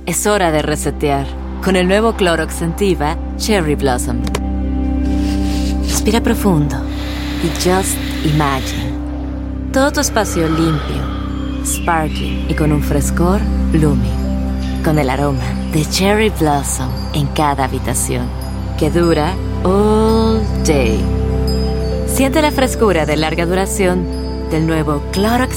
Es hora de resetear con el nuevo Clorox Scentiva Cherry Blossom. Respira profundo y just imagine. Todo tu espacio limpio, sparkling y con un frescor blooming. Con el aroma de Cherry Blossom en cada habitación, que dura all day. Siente la frescura de larga duración del nuevo Clorox